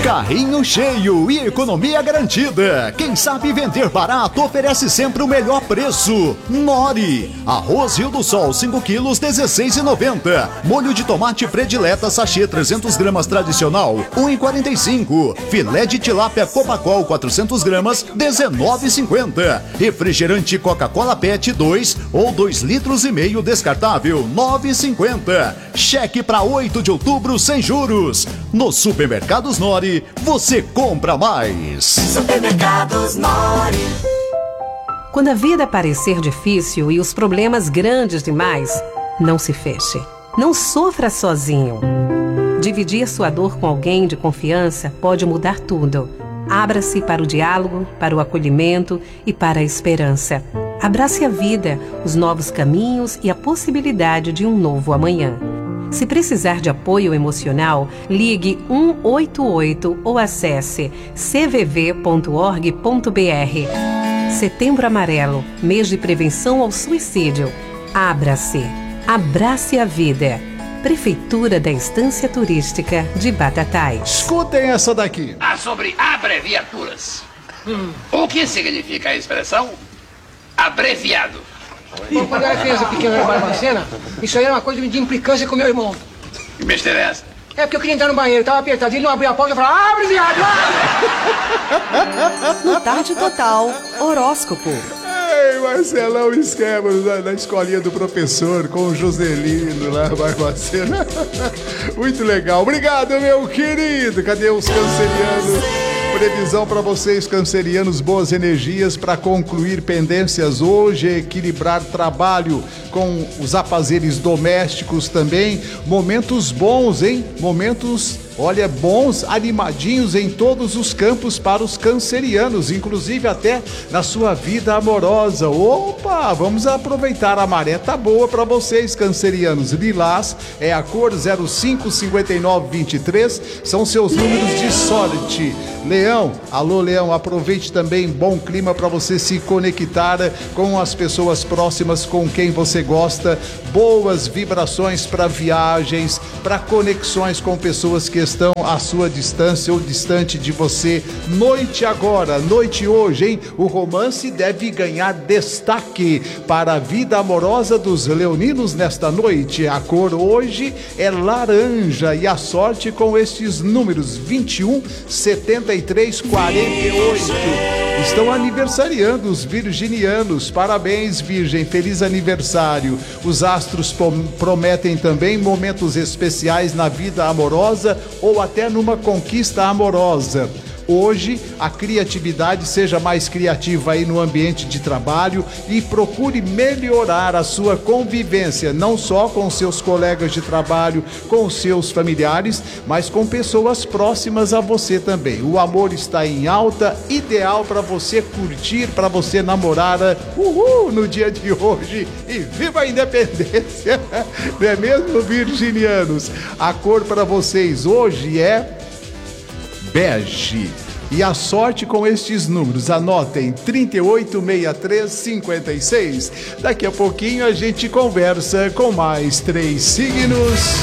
Carrinho cheio e economia garantida. Quem sabe vender barato oferece sempre o melhor preço. Nori. Arroz Rio do Sol 5 quilos 16,90. Molho de tomate predileta sachê 300 gramas tradicional 1,45. Filé de tilápia Copacol 400 gramas 19,50. Refrigerante Coca-Cola PET 2 ou 2 litros e meio descartável 9,50. Cheque para 8 de outubro sem juros. Nos supermercados Nori você compra mais. Supermercados Nori. Quando a vida parecer difícil e os problemas grandes demais, não se feche. Não sofra sozinho. Dividir sua dor com alguém de confiança pode mudar tudo. Abra-se para o diálogo, para o acolhimento e para a esperança. Abrace a vida, os novos caminhos e a possibilidade de um novo amanhã. Se precisar de apoio emocional, ligue 188 ou acesse cvv.org.br. Setembro Amarelo, mês de prevenção ao suicídio. Abra-se. Abrace a vida. Prefeitura da Estância Turística de Batatais. Escutem essa daqui. Sobre abreviaturas. O que significa a expressão abreviado? Bom, quando eu era criança pequena na Barbacena, isso aí era uma coisa de implicância com meu irmão. Que besteira é essa? É porque eu queria entrar no banheiro, tava apertado, ele não abriu a porta e falou: abre, viado! No Tarde Total, horóscopo. Ei, Marcelão Esquemas, na escolinha do professor, com o Joselino lá, Barbacena. Muito legal. Obrigado, meu querido. Cadê os cancerianos? Previsão para vocês, cancerianos, boas energias para concluir pendências hoje, equilibrar trabalho com os afazeres domésticos também. Momentos bons, hein? Momentos, olha, bons, animadinhos em todos os campos para os cancerianos, inclusive até na sua vida amorosa. Opa, vamos aproveitar, a maré tá boa para vocês, cancerianos. Lilás é a cor 055923, são seus números de sorte. Leão, alô Leão, aproveite também, bom clima para você se conectar com as pessoas próximas com quem você gosta, boas vibrações para viagens, para conexões com pessoas que estão à sua distância ou distante de você. Noite agora, noite hoje, hein? O romance deve ganhar destaque para a vida amorosa dos leoninos nesta noite. A cor hoje é laranja e a sorte com estes números 21, 73, 48. Estão aniversariando os virginianos. Parabéns, Virgem, feliz aniversário. Os astros prometem também momentos especiais na vida amorosa ou até numa conquista amorosa. Hoje, a criatividade seja mais criativa aí no ambiente de trabalho e procure melhorar a sua convivência, não só com seus colegas de trabalho, com seus familiares, mas com pessoas próximas a você também. O amor está em alta, ideal para você curtir, para você namorar no dia de hoje. E viva a independência! Não é mesmo, virginianos? A cor para vocês hoje é bege. E a sorte com estes números, anotem: 38, 63, 56. Daqui a pouquinho a gente conversa com mais 3 signos.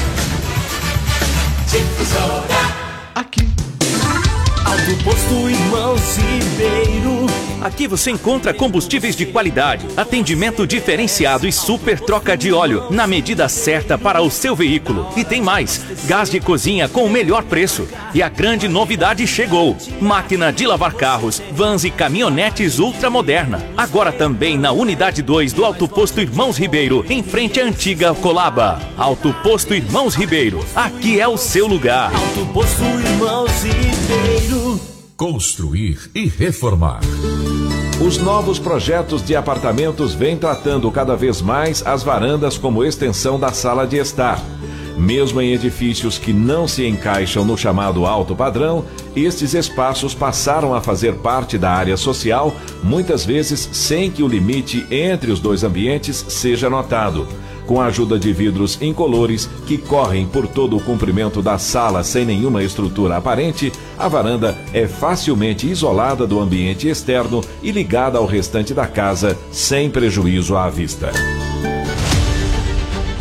Aqui. Alto Posto Irmãos Ribeiro. Aqui você encontra combustíveis de qualidade, atendimento diferenciado e super troca de óleo na medida certa para o seu veículo. E tem mais, gás de cozinha com o melhor preço. E a grande novidade chegou: máquina de lavar carros, vans e caminhonetes ultramoderna. Agora também na unidade 2 do Alto Posto Irmãos Ribeiro, em frente à antiga Colaba. Alto Posto Irmãos Ribeiro, aqui é o seu lugar. Alto Posto Irmãos Ribeiro. Construir e reformar. Os novos projetos de apartamentos vêm tratando cada vez mais as varandas como extensão da sala de estar. Mesmo em edifícios que não se encaixam no chamado alto padrão, estes espaços passaram a fazer parte da área social, muitas vezes sem que o limite entre os dois ambientes seja notado. Com a ajuda de vidros incolores que correm por todo o comprimento da sala sem nenhuma estrutura aparente, a varanda é facilmente isolada do ambiente externo e ligada ao restante da casa sem prejuízo à vista.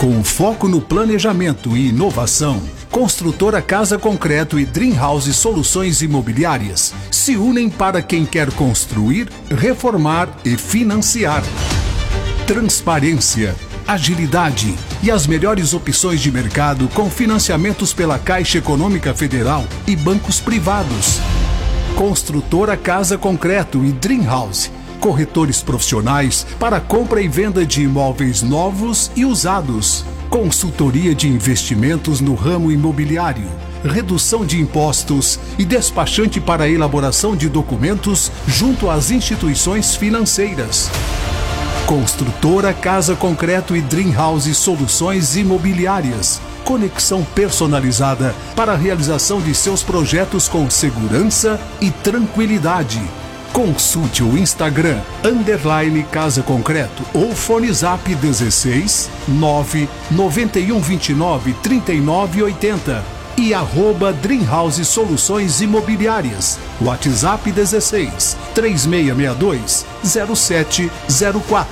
Com foco no planejamento e inovação, Construtora Casa Concreto e Dream House Soluções Imobiliárias se unem para quem quer construir, reformar e financiar. Transparência, agilidade e as melhores opções de mercado com financiamentos pela Caixa Econômica Federal e bancos privados. Construtora Casa Concreto e Dream House. Corretores profissionais para compra e venda de imóveis novos e usados. Consultoria de investimentos no ramo imobiliário. Redução de impostos e despachante para a elaboração de documentos junto às instituições financeiras. Construtora Casa Concreto e Dream House Soluções Imobiliárias. Conexão personalizada para a realização de seus projetos com segurança e tranquilidade. Consulte o Instagram _Casa Concreto ou Fone Zap 16 9 9129 3980 e @Dream House Soluções Imobiliárias. WhatsApp 16 3662 0704.